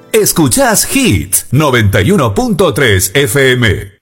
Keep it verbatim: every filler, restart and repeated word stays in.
Escuchás Hit noventa y uno punto tres F M.